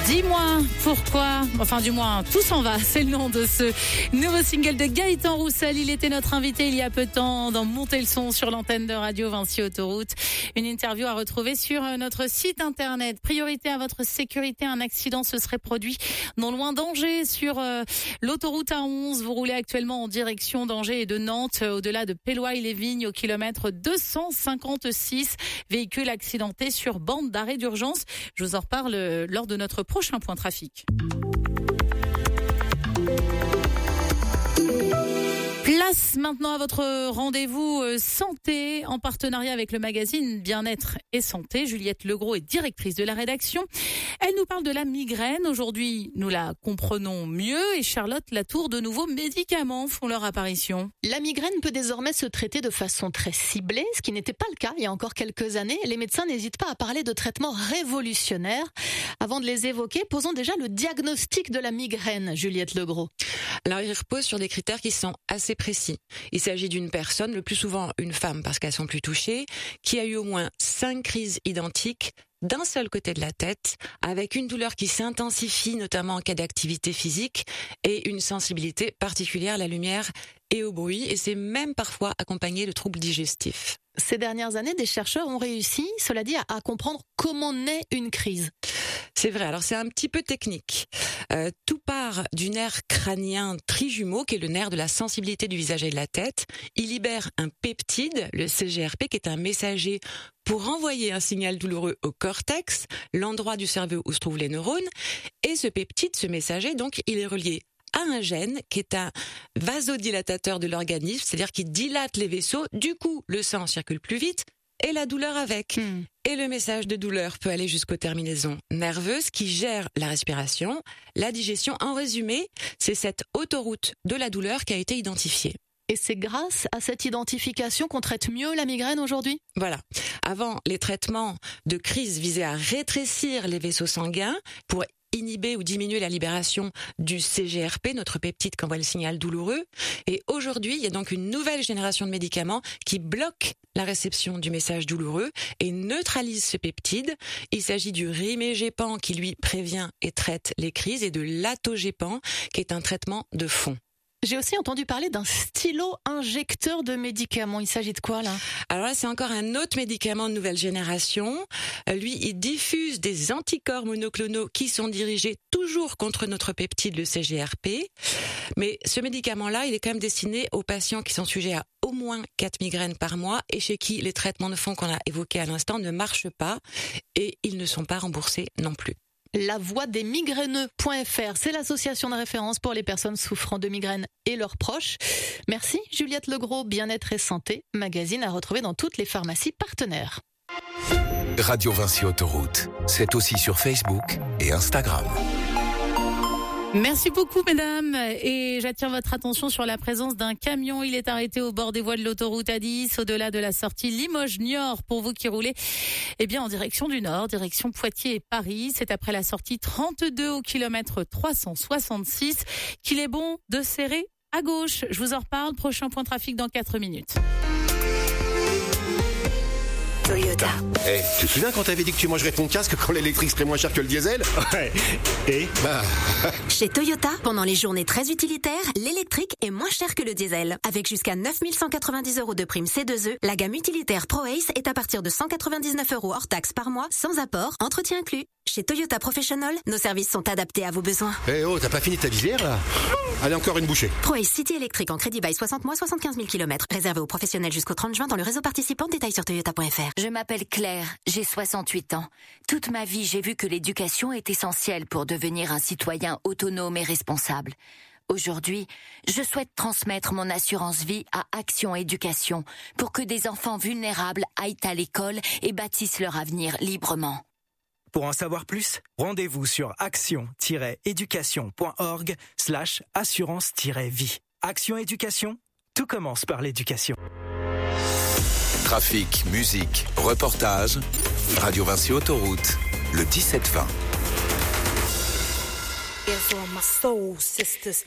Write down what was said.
Dis-moi pourquoi, enfin du moins tout s'en va, c'est le nom de ce nouveau single de Gaëtan Roussel. Il était notre invité il y a peu de temps dans Monter le son sur l'antenne de Radio Vinci Autoroute. Une interview à retrouver sur notre site internet. Priorité à votre sécurité, un accident se serait produit non loin d'Angers sur l'autoroute A11. Vous roulez actuellement en direction d'Angers et de Nantes, au-delà de Péloy-les-Vignes au kilomètre 256. Véhicule accidenté sur bande d'arrêt d'urgence. Je vous en reparle lors de notre prochain point trafic. Place maintenant à votre rendez-vous santé en partenariat avec le magazine Bien-être et Santé. Juliette Legros est directrice de la rédaction. Elle nous parle de la migraine. Aujourd'hui, nous la comprenons mieux et Charlotte Latour, de nouveaux médicaments font leur apparition. La migraine peut désormais se traiter de façon très ciblée, ce qui n'était pas le cas il y a encore quelques années. Les médecins n'hésitent pas à parler de traitements révolutionnaires. Avant de les évoquer, posons déjà le diagnostic de la migraine, Juliette Legros. Alors, il repose sur des critères qui sont assez précis. Il s'agit d'une personne, le plus souvent une femme parce qu'elles sont plus touchées, qui a eu au moins 5 crises identiques d'un seul côté de la tête, avec une douleur qui s'intensifie, notamment en cas d'activité physique, et une sensibilité particulière à la lumière et au bruit, et c'est même parfois accompagné de troubles digestifs. Ces dernières années, des chercheurs ont réussi, cela dit, à comprendre comment naît une crise. C'est vrai, alors c'est un petit peu technique. Tout part du nerf crânien trijumeau, qui est le nerf de la sensibilité du visage et de la tête. Il libère un peptide, le CGRP, qui est un messager pour envoyer un signal douloureux au cortex, l'endroit du cerveau où se trouvent les neurones. Et ce peptide, ce messager, donc, il est relié à un gène qui est un vasodilatateur de l'organisme, c'est-à-dire qui dilate les vaisseaux. Du coup, le sang circule plus vite et la douleur avec. Et le message de douleur peut aller jusqu'aux terminaisons nerveuses qui gèrent la respiration, la digestion. En résumé, c'est cette autoroute de la douleur qui a été identifiée. Et c'est grâce à cette identification qu'on traite mieux la migraine aujourd'hui ? Voilà. Avant, les traitements de crise visaient à rétrécir les vaisseaux sanguins pour inhiber ou diminuer la libération du CGRP, notre peptide qui envoie le signal douloureux. Et aujourd'hui, il y a donc une nouvelle génération de médicaments qui bloquent la réception du message douloureux et neutralisent ce peptide. Il s'agit du rimégépan qui, lui, prévient et traite les crises, et de l'atogépan qui est un traitement de fond. J'ai aussi entendu parler d'un stylo-injecteur de médicaments. Il s'agit de quoi, là ? Alors là, c'est encore un autre médicament de nouvelle génération. Lui, il diffuse des anticorps monoclonaux qui sont dirigés toujours contre notre peptide, le CGRP. Mais ce médicament-là, il est quand même destiné aux patients qui sont sujets à au moins 4 migraines par mois et chez qui les traitements de fond qu'on a évoqués à l'instant ne marchent pas et ils ne sont pas remboursés non plus. La voix des migraineux.fr, c'est l'association de référence pour les personnes souffrant de migraines et leurs proches. Merci Juliette Legros, Bien-être et Santé, magazine à retrouver dans toutes les pharmacies partenaires. Radio Vinci Autoroute, c'est aussi sur Facebook et Instagram. Merci beaucoup, mesdames. Et j'attire votre attention sur la présence d'un camion. Il est arrêté au bord des voies de l'autoroute A10, au-delà de la sortie Limoges-Niort, pour vous qui roulez, en direction du nord, direction Poitiers et Paris. C'est après la sortie 32 au kilomètre 366 qu'il est bon de serrer à gauche. Je vous en reparle. Prochain point trafic dans 4 minutes. Toyota. Hey, tu te souviens quand t'avais dit que tu mangerais ton casque quand l'électrique serait moins cher que le diesel ? Ouais. Et Chez Toyota, pendant les journées très utilitaires, l'électrique est moins cher que le diesel. Avec jusqu'à 9 190 € de prime C2E, la gamme utilitaire ProAce est à partir de 199 € hors taxe par mois, sans apport, entretien inclus. Chez Toyota Professional, nos services sont adaptés à vos besoins. Eh oh, t'as pas fini ta visière là ? Allez, encore une bouchée. ProAce City électrique en crédit bail 60 mois, 75 000 km. Réservé aux professionnels jusqu'au 30 juin dans le réseau participant. Détails sur toyota.fr. Je m'appelle Claire, j'ai 68 ans. Toute ma vie, j'ai vu que l'éducation est essentielle pour devenir un citoyen autonome et responsable. Aujourd'hui, je souhaite transmettre mon assurance vie à Action Éducation pour que des enfants vulnérables aillent à l'école et bâtissent leur avenir librement. Pour en savoir plus, rendez-vous sur action-éducation.org/assurance-vie. Action Éducation, tout commence par l'éducation. Trafic, musique, reportage, Radio Vinci Autoroute, le 17-20. On my soul, sisters.